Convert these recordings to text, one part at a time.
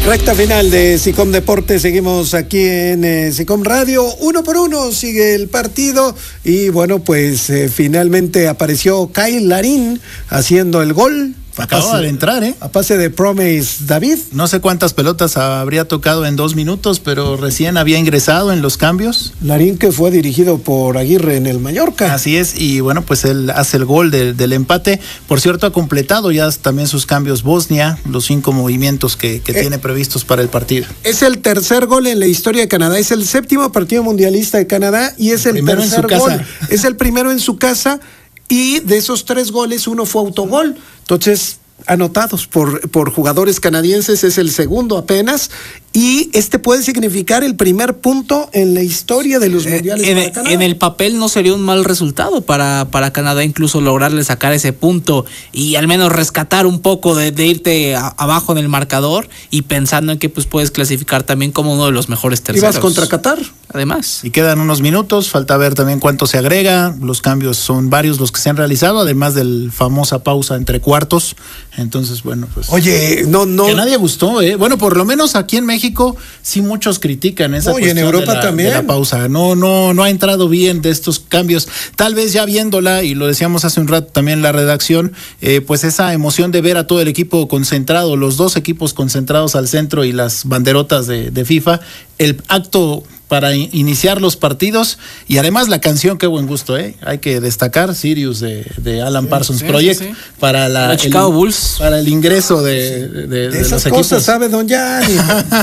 Recta final de SICOM Deportes, seguimos aquí en SICOM Radio, 1-1 sigue el partido y bueno, pues finalmente apareció Kyle Larín haciendo el gol. Acaba de entrar, a pase de Promise David. No sé cuántas pelotas habría tocado en 2 minutos, pero recién había ingresado en los cambios. Larín, que fue dirigido por Aguirre en el Mallorca. Así es, y bueno, pues él hace el gol del empate. Por cierto, ha completado ya también sus cambios Bosnia, los 5 movimientos que tiene previstos para el partido. Es el tercer gol en la historia de Canadá, es el 7º partido mundialista de Canadá y es el tercer gol. Es el primero en su casa. Y de esos 3 goles, 1 fue autogol. Entonces, anotados por jugadores canadienses, es el segundo apenas. Y puede significar el primer punto en la historia de los mundiales para Canadá. En el papel no sería un mal resultado para Canadá, incluso lograrle sacar ese punto y al menos rescatar un poco de irte abajo en el marcador y pensando en que pues puedes clasificar también como uno de los mejores terceros. ¿Ibas contra Qatar? Además. Y quedan unos minutos, falta ver también cuánto se agrega. Los cambios son varios los que se han realizado, además del famosa pausa entre cuartos. Entonces, bueno, pues... Oye, no... Que nadie gustó, ¿eh? Bueno, por lo menos aquí en México sí muchos critican esa cuestión en Europa también. de la pausa. No ha entrado bien de estos cambios. Tal vez ya viéndola, y lo decíamos hace un rato también la redacción, pues esa emoción de ver a todo el equipo concentrado, los 2 equipos concentrados al centro y las banderotas de FIFA, el acto para iniciar los partidos y además la canción, qué buen gusto, hay que destacar Sirius de Alan Parsons Project. Para Chicago Bulls, para el ingreso de esas los cosas equipos. sabe don Yanni.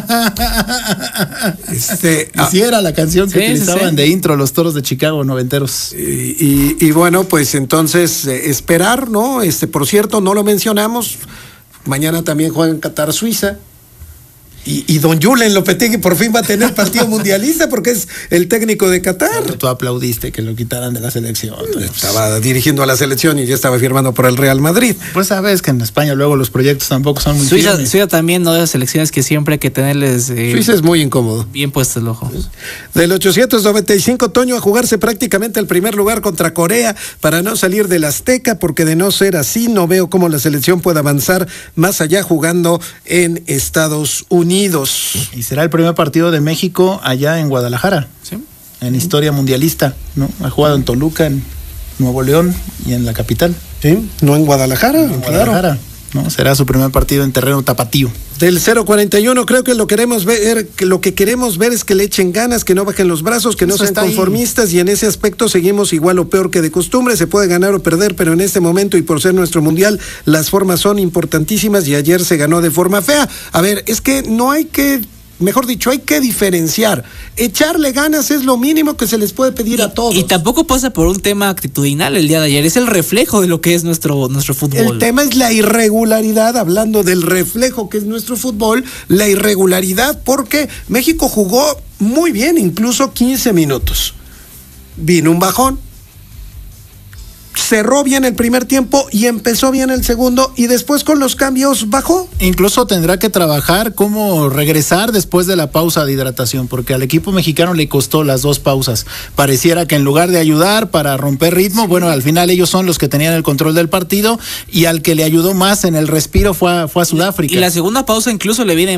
Sí, era la canción que utilizaban de intro los Toros de Chicago noventeros. Y bueno, pues entonces esperar, ¿no? Por cierto, no lo mencionamos, mañana también juega en Qatar Suiza. Y don Julen Lopetegui por fin va a tener partido mundialista porque es el técnico de Qatar. Tú aplaudiste que lo quitaran de la selección. Estaba dirigiendo a la selección y ya estaba firmando por el Real Madrid. Pues sabes que en España luego los proyectos tampoco son muy firmes. Suiza también, ¿no? De las selecciones que siempre hay que tenerles... Suiza es muy incómodo. Bien puesto el ojo. Del 895, Toño, a jugarse prácticamente el primer lugar contra Corea para no salir del Azteca, porque de no ser así no veo cómo la selección pueda avanzar más allá jugando en Estados Unidos. Y será el primer partido de México allá en Guadalajara, ¿sí? En historia mundialista, ¿no? Ha jugado en Toluca, en Nuevo León y en la capital. Sí, no en Guadalajara, Guadalajara, ¿no? Será su primer partido en terreno tapatío. Del 0-41, creo que lo que queremos ver es que le echen ganas, que no bajen los brazos, que no sean conformistas, y en ese aspecto seguimos igual o peor que de costumbre. Se puede ganar o perder, pero en este momento y por ser nuestro mundial, las formas son importantísimas y ayer se ganó de forma fea. A ver, es que no hay que... Mejor dicho, hay que diferenciar. Echarle ganas es lo mínimo que se les puede pedir a todos. Y tampoco pasa por un tema actitudinal el día de ayer. Es el reflejo de lo que es nuestro fútbol. El tema es la irregularidad, hablando del reflejo que es nuestro fútbol, la irregularidad, porque México jugó muy bien, incluso 15 minutos. Vino un bajón. Cerró bien el primer tiempo y empezó bien el segundo, y después con los cambios bajó. Incluso tendrá que trabajar cómo regresar después de la pausa de hidratación, porque al equipo mexicano le costó las 2 pausas. Pareciera que en lugar de ayudar para romper ritmo, bueno, al final ellos son los que tenían el control del partido, y al que le ayudó más en el respiro fue a Sudáfrica. Y la segunda pausa incluso le viene